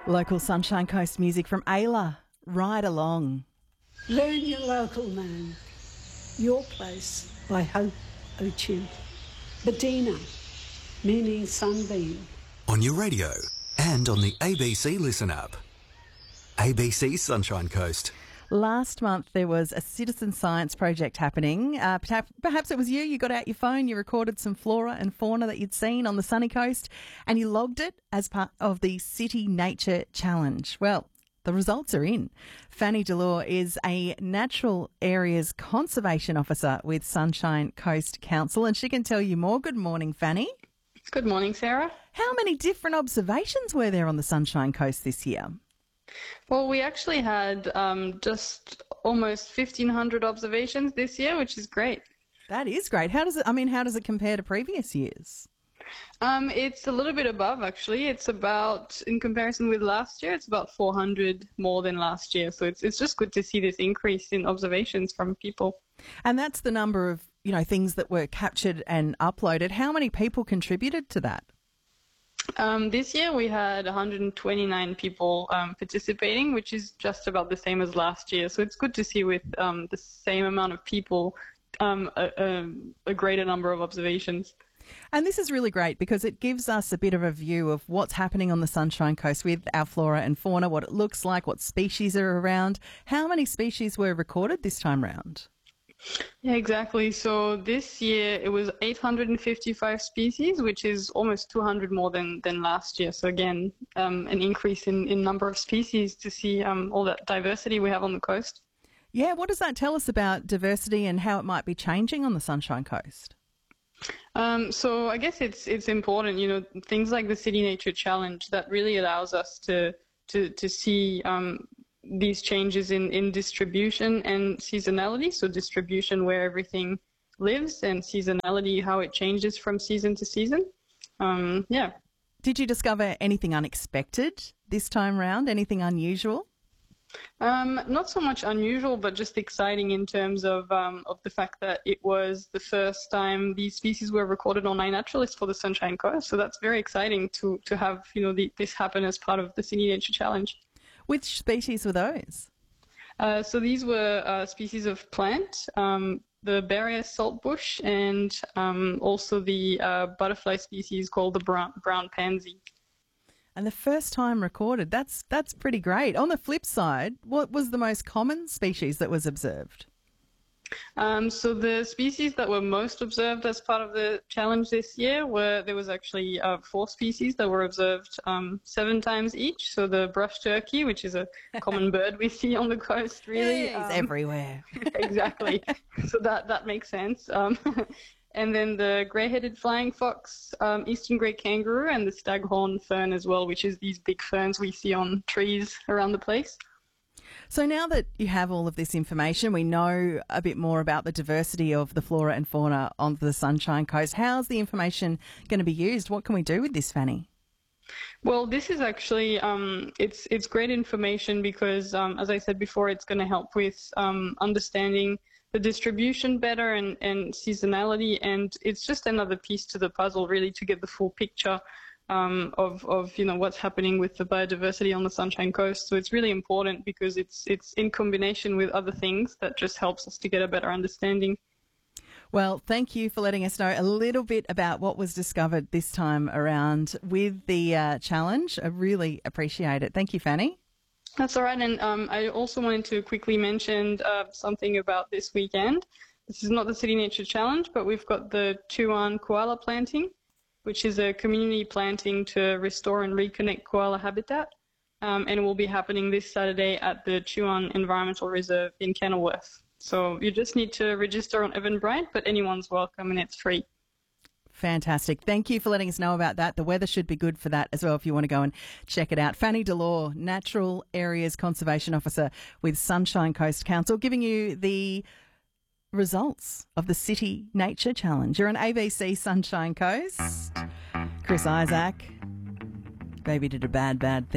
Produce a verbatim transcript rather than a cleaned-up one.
Local Sunshine Coast music from Ayla. Ride Along. Learn your local name. Your Place by Hope Ochu. Bedina, meaning sunbeam. On your radio and on the A B C Listen app. A B C Sunshine Coast. Last month there was a citizen science project happening. Uh, perhaps, perhaps it was you. You got out your phone, you recorded some flora and fauna that you'd seen on the sunny coast and you logged it as part of the City Nature Challenge. Well, the results are in. Fanny Delore is a Natural Areas Conservation Officer with Sunshine Coast Council and she can tell you more. Good morning, Fanny. Good morning, Sarah. How many different observations were there on the Sunshine Coast this year? Well, we actually had um, just almost fifteen hundred observations this year, which is great. That is great. How does it, I mean, how does it compare to previous years? Um, it's a little bit above, actually. It's about, in comparison with last year, it's about four hundred more than last year. So it's it's just good to see this increase in observations from people. And that's the number of, you know, things that were captured and uploaded. How many people contributed to that? Um, this year we had one hundred twenty-nine people um, participating, which is just about the same as last year. So it's good to see with um, the same amount of people um, a, a, a greater number of observations. And this is really great because it gives us a bit of a view of what's happening on the Sunshine Coast with our flora and fauna, what it looks like, what species are around. How many species were recorded this time round? Yeah, exactly. So this year it was eight hundred fifty-five species, which is almost two hundred more than, than last year. So again, um, an increase in, in number of species to see um, all that diversity we have on the coast. Yeah, what does that tell us about diversity and how it might be changing on the Sunshine Coast? Um, so I guess it's it's important, you know, things like the City Nature Challenge that really allows us to to to see um, these changes in, in distribution and seasonality. So distribution where everything lives and seasonality, how it changes from season to season. Um, yeah. Did you discover anything unexpected this time round? Anything unusual? Um, not so much unusual, but just exciting in terms of um, of the fact that it was the first time these species were recorded on iNaturalist for the Sunshine Coast. So that's very exciting to to have, you know, the, this happen as part of the City Nature Challenge. Which species were those? Uh, so these were uh, species of plant, um, the Barrier saltbush, and um, also the uh, butterfly species called the brown, brown pansy. And the first time recorded, that's that's pretty great. On the flip side, what was the most common species that was observed? Um, so the species that were most observed as part of the challenge this year were, there was actually uh, four species that were observed um, seven times each. So the brush turkey, which is a common bird we see on the coast, really. Yeah, it's um, everywhere. Exactly. So that, that makes sense. Um, and then the grey-headed flying fox, um, eastern grey kangaroo, and the staghorn fern as well, which is these big ferns we see on trees around the place. So now that you have all of this information, we know a bit more about the diversity of the flora and fauna on the Sunshine Coast. How's the information going to be used? What can we do with this, Fanny? Well, this is actually, um, it's it's great information because, um, as I said before, it's going to help with um, understanding the distribution better and, and seasonality, and it's just another piece to the puzzle, really, to get the full picture Um, of, of you know what's happening with the biodiversity on the Sunshine Coast. So it's really important because it's it's in combination with other things that just helps us to get a better understanding. Well, thank you for letting us know a little bit about what was discovered this time around with the uh, challenge. I really appreciate it. Thank you, Fanny. That's all right. And um, I also wanted to quickly mention uh, something about this weekend. This is not the City Nature Challenge, but we've got the Chuan koala planting, which is a community planting to restore and reconnect koala habitat. Um, and it will be happening this Saturday at the Chuan Environmental Reserve in Kenilworth. So you just need to register on Eventbrite, but anyone's welcome and it's free. Fantastic. Thank you for letting us know about that. The weather should be good for that as well if you want to go and check it out. Fanny Delore, Natural Areas Conservation Officer with Sunshine Coast Council, giving you the results of the City Nature Challenge. You're on A B C Sunshine Coast. Chris Isaac. Baby did a bad, bad thing.